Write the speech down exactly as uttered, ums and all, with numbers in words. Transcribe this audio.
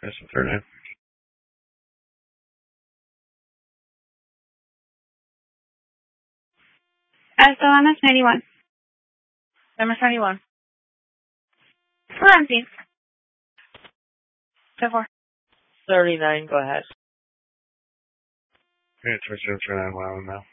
That's the third name. Estebanas ninety-one. Number seventy-one. Hold on, please. ten four. thirty-nine, go ahead. Yeah, it's zero three nine one now.